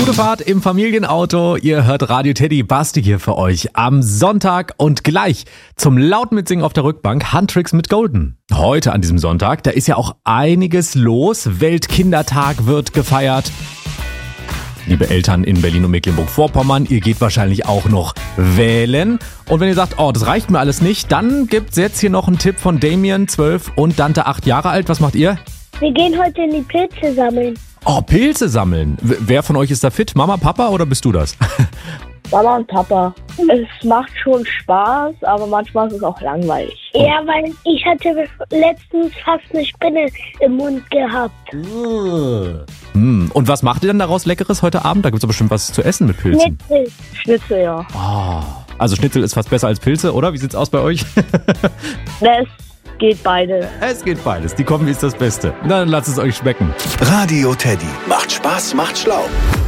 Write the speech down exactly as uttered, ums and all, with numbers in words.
Gute Fahrt im Familienauto. Ihr hört Radio Teddy, Basti hier für euch am Sonntag und gleich zum lauten Mitsingen auf der Rückbank Handtricks mit Golden. Heute an diesem Sonntag, da ist ja auch einiges los. Weltkindertag wird gefeiert. Liebe Eltern in Berlin und Mecklenburg-Vorpommern, ihr geht wahrscheinlich auch noch wählen. Und wenn ihr sagt, oh, das reicht mir alles nicht, dann gibt's jetzt hier noch einen Tipp von Damien, zwölf und Dante, acht Jahre alt. Was macht ihr? Wir gehen heute in die Pilze sammeln. Oh, Pilze sammeln. W- wer von euch ist da fit? Mama, Papa oder bist du das? Mama und Papa. Es macht schon Spaß, aber manchmal ist es auch langweilig. Ja, weil ich hatte letztens fast eine Spinne im Mund gehabt. Hm. Und was macht ihr dann daraus Leckeres heute Abend? Da gibt's doch bestimmt was zu essen mit Pilzen. Schnitzel. Schnitzel, ja. Oh. Also Schnitzel ist fast besser als Pilze, oder? Wie sieht's aus bei euch? Es geht beide. Es geht beides. Die Kombi ist das Beste. Na, dann lasst es euch schmecken. Radio Teddy. Macht Spaß, macht schlau.